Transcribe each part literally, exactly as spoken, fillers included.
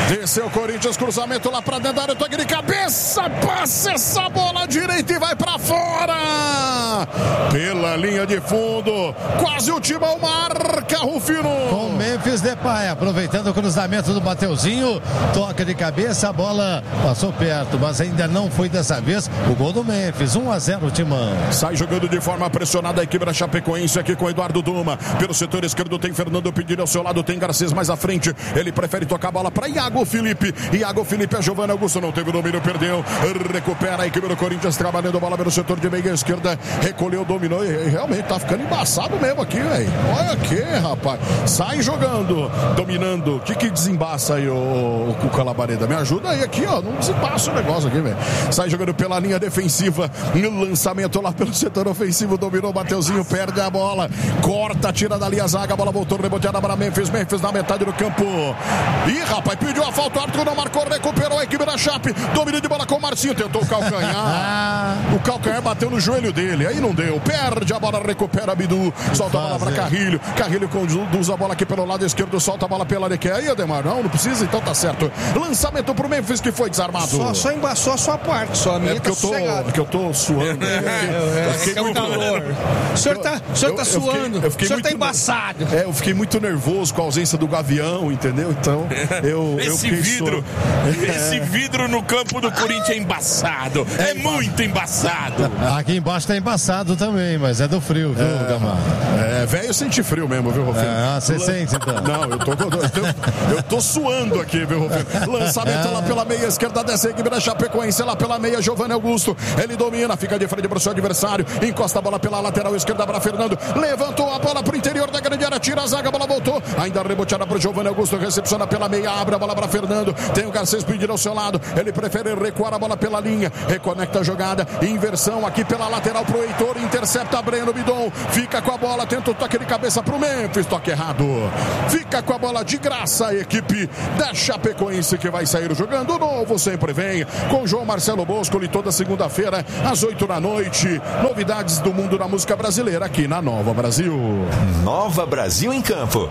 Desceu o Corinthians, cruzamento lá pra dentro da área, toque de cabeça, passa essa bola direita e vai pra fora. Pela linha de fundo, quase o Timão marca, Rufino. Com Memphis Depay, aproveitando o cruzamento do Mateuzinho, toque de cabeça, a bola passou perto, mas ainda não foi dessa vez o gol do Memphis, um a zero Timão. Sai jogando de forma pressionada a equipe da Chapecoense aqui com Eduardo Duma. Pelo setor esquerdo tem Fernando Pedilho ao seu lado, tem Garcês mais à frente. Ele prefere tocar a bola para Iago Felipe. Iago Felipe, a Giovanni Augusto não teve domínio, perdeu. Recupera a equipe do Corinthians trabalhando a bola pelo setor de meia esquerda. Recolheu, dominou e realmente tá ficando embaçado mesmo aqui, velho. Olha aqui, rapaz. Sai jogando, dominando. O que que desembaça aí, o Cuca Labareda? Me ajuda aí aqui, ó. Não desembaça o negócio aqui, velho. Sai jogando pela linha defensiva. No lançamento lá pelo setor ofensivo, dominou o Mateuzinho, perde a bola. Corta, tira dali a zaga, a bola voltou reboteada para Memphis. Memphis na metade do campo. Ih, rapaz, pediu a falta, o árbitro não marcou, recuperou a equipe da Chape. Domínio de bola com o Marcinho, tentou o calcanhar. O calcanhar bateu no joelho dele, aí não deu. Perde a bola, recupera Bidu. Solta a bola para Carrilho. Carrilho conduz a bola aqui pelo lado esquerdo, solta a bola pela Leque. Aí, Ademar, não, não precisa, então tá certo. Lançamento pro Memphis que foi desarmado. Só, só embaçou a sua parte, só a minha é porque tá eu tô, porque eu tô suando. É, é, é, é, é muito calor. O senhor tá, o senhor tá eu, suando, eu fiquei, eu fiquei o senhor tá embaçado. É, eu fiquei muito nervoso com a ausência do Gavião, entendeu? Então, eu... Esse eu vidro, so... esse vidro no campo do Corinthians é embaçado. É, é muito embaçado. Aqui embaixo tá embaçado também, mas é do frio, viu, é, Gamar? É, velho, eu senti frio mesmo, viu, Rufino? Ah, você sente, então? Não, eu tô, eu, tô, eu tô suando aqui, viu, Rufino? Lançamento é. lá pela meia esquerda, desce a equipe da Chapecoense, lá pela meia, Giovanni Augusto. Ele domina, fica de frente pro seu adversário, encosta a bola pela lateral esquerda para Fernando, levantou a bola pro interior da grande área, tira a zaga, a bola voltou, ainda reboteada pro Giovanni Augusto, recepciona pela meia, abre a bola para Fernando, tem o Garcês pedindo ao seu lado, ele prefere recuar a bola pela linha, reconecta a jogada, inversão aqui pela lateral pro Heitor, intercepta Breno Bidon, fica com a bola, tenta o toque de cabeça pro Memphis, toque errado, fica com a bola de graça a equipe da Chapecoense que vai sair jogando. O novo sempre vem com João Marcelo Boscoli toda segunda-feira às oito da noite, novidades do mundo da música brasileira aqui na Nova Brasil. Nova Brasil em campo.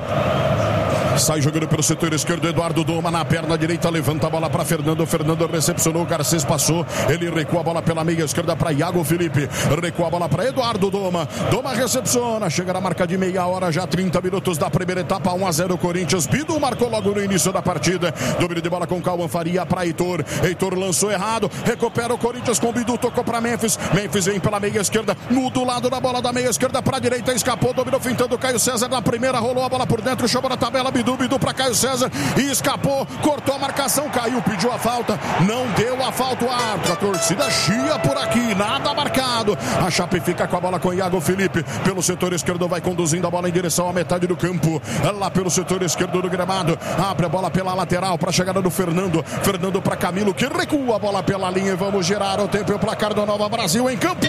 Sai jogando pelo setor esquerdo, Eduardo Doma na perna direita, levanta a bola para Fernando, Fernando recepcionou, Garcês passou, ele recua a bola pela meia esquerda para Iago Felipe, recua a bola para Eduardo Doma, Doma recepciona, chega na marca de meia hora, já trinta minutos da primeira etapa, um a zero Corinthians, Bidu marcou logo no início da partida, domínio de bola com Cauã Faria para Heitor, Heitor lançou errado, recupera o Corinthians com Bidu, tocou para Memphis, Memphis vem pela meia esquerda, no do lado da bola da meia esquerda para a direita, escapou, dominou fintando Caio César na primeira, rolou a bola por dentro, chamou na tabela, Bidu Bidu, Bidu para Caio César e escapou, cortou a marcação, caiu, pediu a falta, não deu a falta o árbitro, a torcida chia por aqui, nada marcado, a Chape fica com a bola com Iago Felipe, pelo setor esquerdo vai conduzindo a bola em direção à metade do campo, lá pelo setor esquerdo do gramado, abre a bola pela lateral para a chegada do Fernando, Fernando para Camilo que recua a bola pela linha e vamos girar o tempo e o placar do Nova Brasil em campo.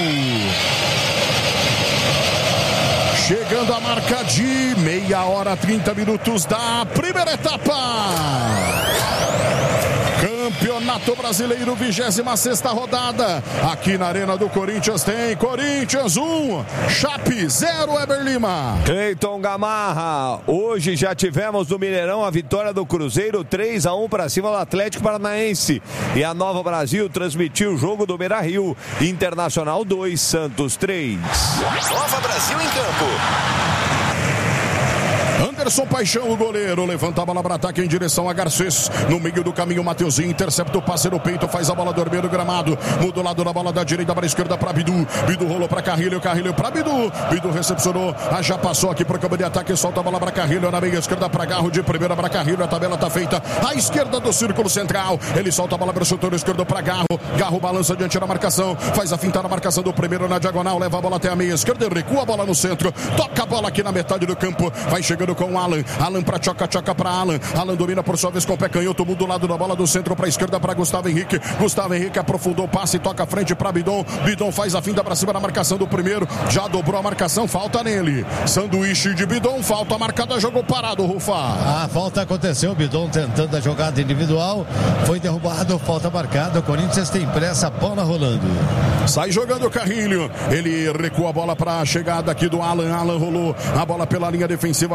Chegando a marca de meia hora, trinta minutos da primeira etapa. Campeonato Brasileiro, vigésima sexta rodada. Aqui na Arena do Corinthians tem Corinthians um, Chape zero, Eber Lima. Cleiton Gamarra, hoje já tivemos no Mineirão a vitória do Cruzeiro três a um para cima do Atlético Paranaense. E a Nova Brasil transmitiu o jogo do Beira-Rio. Internacional dois, Santos três. Nova Brasil em campo. Anderson Paixão, o goleiro, levanta a bola para ataque em direção a Garcês, no meio do caminho Mateuzinho, intercepta o passe no peito, faz a bola dormir no gramado, muda o lado da bola da direita para a esquerda para Bidu, Bidu rolou para Carrilho, Carrilho para Bidu, Bidu recepcionou, ah, já passou aqui para o campo de ataque, solta a bola para Carrilho, na meia esquerda para Garro, de primeira para Carrilho, a tabela está feita à esquerda do círculo central, ele solta a bola para o setor esquerdo para Garro, Garro balança diante da marcação, faz a finta na marcação do primeiro na diagonal, leva a bola até a meia esquerda, recua a bola no centro, toca a bola aqui na metade do campo, vai chegando com o Alan, Alan para Tchoca, Tchoca para Alan, Alan domina por sua vez com o pé canhoto, muda do lado da bola do centro para a esquerda para Gustavo Henrique, Gustavo Henrique aprofundou o passe, toca a frente para Bidon, Bidon faz a finta para cima da marcação do primeiro, já dobrou a marcação, falta nele, sanduíche de Bidon, falta marcada, jogou parado, Rufa. A falta aconteceu, Bidon tentando a jogada individual, foi derrubado, falta marcada, o Corinthians tem pressa, bola rolando. Sai jogando o Carrilho, ele recua a bola para a chegada aqui do Alan, Alan rolou a bola pela linha defensiva, vai chegando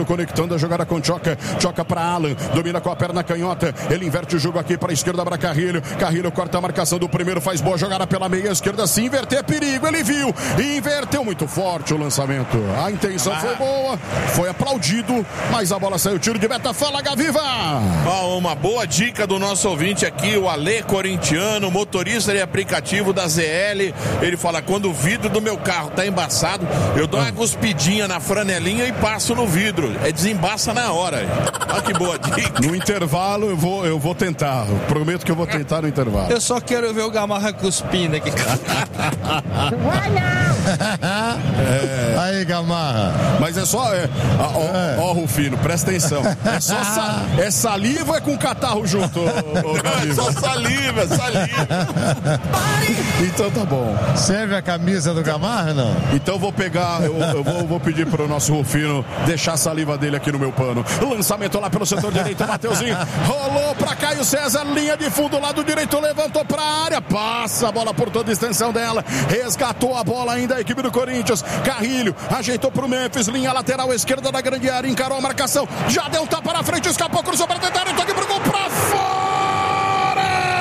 conectando a jogada com Choca. Choca para Alan, domina com a perna canhota. Ele inverte o jogo aqui para a esquerda para Carrilho. Carrilho corta a marcação do primeiro, faz boa jogada pela meia esquerda. Se inverter, perigo. Ele viu, inverteu muito forte o lançamento. A intenção foi boa, foi aplaudido, mas a bola saiu. Tiro de meta. Fala, Gaviva! Oh, uma boa dica do nosso ouvinte aqui, o Alê Corintiano, motorista de aplicativo da Z L. Ele fala: quando o vidro do meu carro tá embaçado, eu dou uma cuspidinha na franelinha e passo no vidro. É desembaça na hora. Olha que boa dica. No intervalo eu vou, eu vou tentar. Eu prometo que eu vou tentar no intervalo. Eu só quero ver o Gamarra cuspindo aqui. Vai não! É. Aí, Gamarra. Mas é só. É, ó, é. ó, Rufino, presta atenção. É só sa, é saliva ou é com catarro junto? Ô, ô, é só saliva, saliva. Então tá bom. Serve a camisa do Gamarra, não? Então eu vou pegar, eu, eu vou, vou pedir pro nosso Rufino deixar a saliva dele aqui no meu pano. Lançamento lá pelo setor direito, Mateuzinho. Rolou pra Caio César, linha de fundo, lado direito, levantou pra área, passa a bola por toda a extensão dela, resgatou a bola ainda a equipe do Corinthians. Carrilho ajeitou pro Memphis, linha lateral esquerda da grande área, encarou a marcação, já deu um tapa na frente, escapou, cruzou para tentar, toque pro gol, pra fora!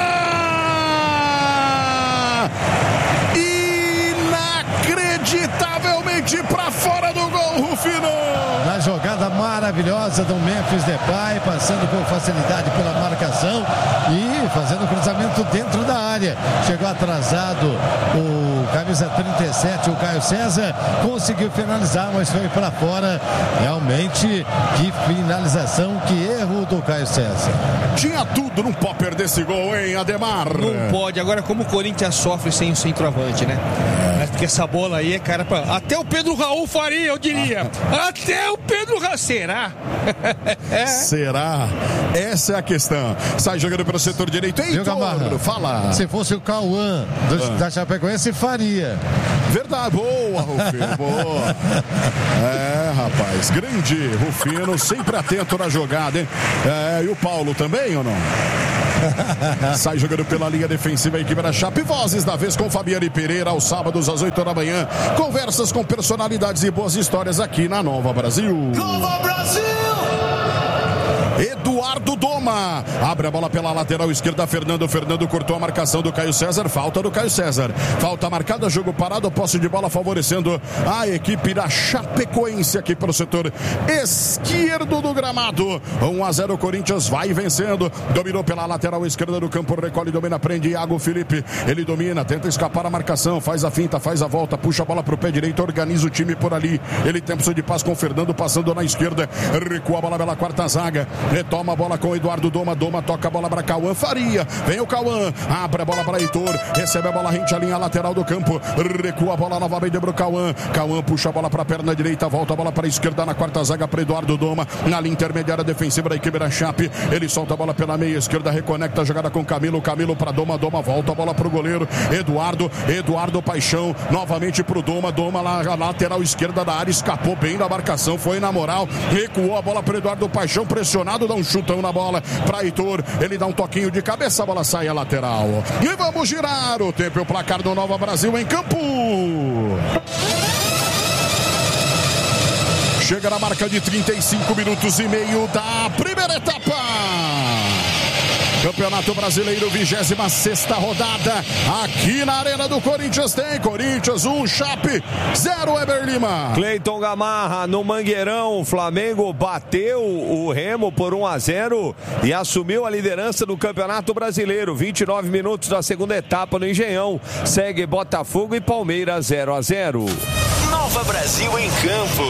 Inacreditavelmente pra fora do gol, Rufino! Na jogada maravilhosa do Memphis Depay, passando com facilidade pela marcação e fazendo cruzamento dentro da área. Chegou atrasado o camisa trinta e sete, o Caio César, conseguiu finalizar, mas foi para fora. Realmente, que finalização, que erro do Caio César. Tinha tudo, não pode perder esse gol, hein, Ademar? Não pode. Agora, como o Corinthians sofre sem o centroavante, né? É. Porque essa bola aí é cara pra... Até o Pedro Raul faria, eu diria. Ah. Até o Pedro Raul. Será? É. Será? Essa é a questão. Sai jogando pelo setor direito. Ei, Gamarra, fala. Se fosse o Cauã do, ah. da Chapecoense, faria. Verdade. Boa, Rufino. Boa. É, rapaz. Grande Rufino. Sempre atento na jogada, hein? É, e o Paulo também, ou não? Sai jogando pela linha defensiva a equipe da Chape. Vozes da vez com Fabiane Pereira aos sábados às oito da manhã. Conversas com personalidades e boas histórias aqui na Nova Brasil. Nova Brasil! Eduardo Doma abre a bola pela lateral esquerda. Fernando Fernando cortou a marcação do Caio César. Falta do Caio César. Falta marcada, jogo parado, posse de bola favorecendo a equipe da Chapecoense aqui pelo setor esquerdo do gramado. um a zero, Corinthians vai vencendo. Dominou pela lateral esquerda do campo. Recolhe, domina, prende Iago Felipe. Ele domina, tenta escapar a marcação. Faz a finta, faz a volta, puxa a bola pro pé direito, organiza o time por ali. Ele tem opção de passe com o Fernando passando na esquerda. Recua a bola pela quarta zaga. Retoma a bola com o Eduardo Doma. Doma toca a bola para Cauã Faria. Vem o Cauã. Abre a bola para Heitor. Recebe a bola, rente a linha lateral do campo. Recua a bola novamente para o Cauã. Cauã puxa a bola para a perna direita. Volta a bola para a esquerda na quarta zaga para Eduardo Doma. Na linha intermediária defensiva da equipe da Chape. Ele solta a bola pela meia esquerda. Reconecta a jogada com Camilo. Camilo para Doma. Doma volta a bola para o goleiro. Eduardo. Eduardo Paixão. Novamente para o Doma. Doma lá, a lateral esquerda da área. Escapou bem da marcação. Foi na moral. Recuou a bola para Eduardo Paixão. Pressionado. Dá um chutão na bola para Heitor. Ele dá um toquinho de cabeça. A bola sai a lateral. E vamos girar o tempo e o placar do Nova Brasil em campo. Chega na marca de trinta e cinco minutos e meio da primeira etapa. Campeonato Brasileiro, vigésima sexta rodada. Aqui na Arena do Corinthians tem Corinthians um, Chape zero, Eber Lima. Cleiton Gamarra no Mangueirão. O Flamengo bateu o Remo por um a zero e assumiu a liderança do Campeonato Brasileiro. vinte e nove minutos da segunda etapa no Engenhão. Segue Botafogo e Palmeiras zero a zero. Nova Brasil em campo.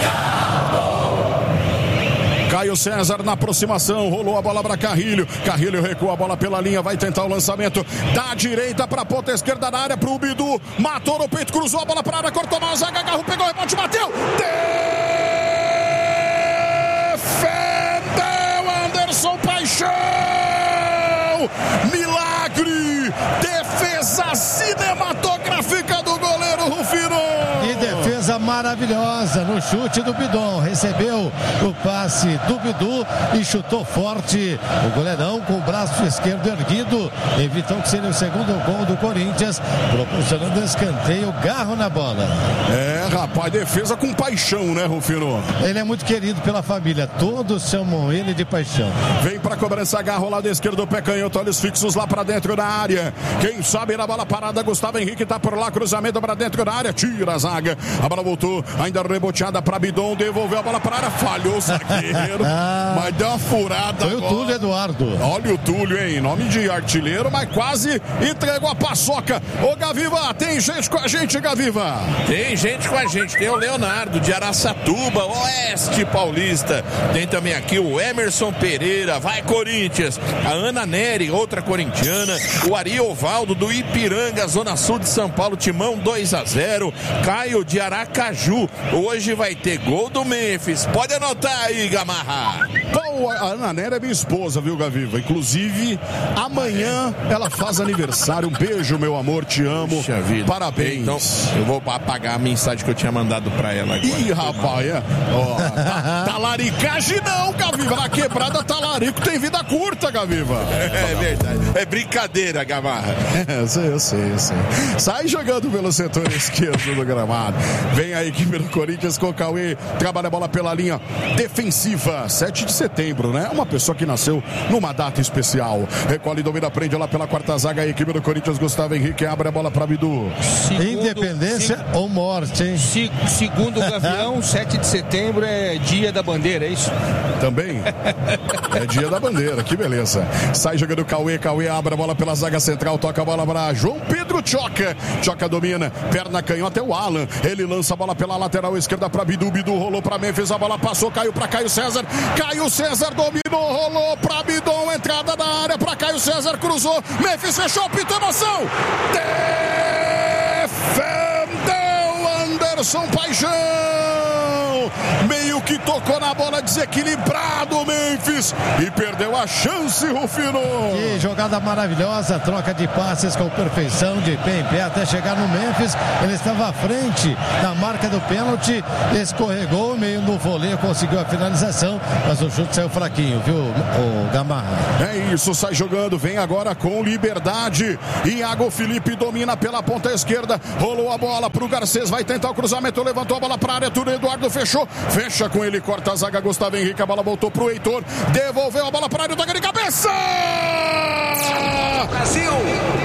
Caio César na aproximação, rolou a bola para Carrilho. Carrilho recua a bola pela linha, vai tentar o lançamento da direita para a ponta esquerda da área para o Bidu. Matou no peito, cruzou a bola para a área, cortou mal a zaga, agarrou, pegou o rebote, bateu. Defendeu Anderson Paixão. Milagre. Defesa cinematográfica do goleiro Rufino. E defesa maravilhosa. maravilhosa no chute do Bidon. Recebeu o passe do Bidu e chutou forte. O goleirão com o braço esquerdo erguido evitou que seria o segundo gol do Corinthians, proporcionando escanteio, garro na bola. É, rapaz, defesa com paixão, né, Rufino? Ele é muito querido pela família, todos chamam ele de paixão. Vem pra cobrança, garro ao lado esquerdo, pé canhoto, olhos fixos lá pra dentro da área. Quem sabe na bola parada, Gustavo Henrique tá por lá, cruzamento pra dentro da área, tira a zaga. A bola voltou, ainda reboteada pra Bidon, devolveu a bola pra área, falhou o zagueiro, mas deu uma furada. Foi agora. O Túlio Eduardo. Olha o Túlio, hein? Nome de artilheiro, mas quase entregou a paçoca. Ô, Gaviva, tem gente com a gente, Gaviva? Tem gente com a gente, tem o Leonardo de Araçatuba, Oeste Paulista. Tem também aqui o Emerson Pereira, vai Corinthians. A Ana Neri, outra corintiana. O Ari Ovaldo do Ipiranga, Zona Sul de São Paulo, Timão dois a zero. Caio de Aracaju, hoje vai ter gol do Memphis. Pode anotar aí, Gamarra. Bom, a Ana Neri é minha esposa, viu, Gaviva? Inclusive, amanhã ela faz aniversário. Um beijo, meu amor, te amo. Puxa vida. Parabéns. Então, eu vou apagar a mensagem que eu tinha mandado pra ela agora. Ih, rapaz, é. Ó, tá, talaricagem não, Gaviva. Na quebrada, talarico tem vida curta, Gaviva. É, é verdade. É brincadeira, Gamarra. É, eu sei, eu sei, eu sei. Sai jogando pelo setor esquerdo do gramado. Vem a equipe do Corinthians com o Cauê. Trabalha a bola pela linha defensiva. sete de setembro, né? Uma pessoa que nasceu numa data especial. Recolhe, domina, prende lá pela quarta zaga. A equipe do Corinthians, Gustavo Henrique, abre a bola para Bidu. Segundo, Independência se, ou morte, hein? Se, segundo o Gavião, sete de setembro é dia da bandeira, é isso? Também é dia da bandeira, que beleza. Sai jogando o Cauê, Cauê abre a bola pela zaga central, toca a bola para João Pedro Tchoca. Tchoca domina, perna canhota é o Alan. Ele lança a bola pela lateral esquerda para Bidu, Bidu rolou para Memphis, a bola passou, caiu para Caio César. Caio César dominou, rolou para Bidon, entrada da área para Caio César, cruzou, Memphis fechou, pitou emoção. Defendeu Anderson Paixão. Meio que tocou na bola, desequilibrado o Memphis e perdeu a chance, Rufino. Que jogada maravilhosa, troca de passes com perfeição, de pé em pé até chegar no Memphis. Ele estava à frente da marca do pênalti, escorregou meio no voleio, conseguiu a finalização, mas o chute saiu fraquinho, viu, o Gamarra? É isso, sai jogando, vem agora com liberdade. Iago Felipe domina pela ponta esquerda, rolou a bola pro Garcês, vai tentar o cruzamento, levantou a bola pra área, Túlio Eduardo fechou, fecha com ele, corta a zaga, Gustavo Henrique, a bola voltou pro Heitor, devolveu a bola pra área, toca de cabeça! Brasil!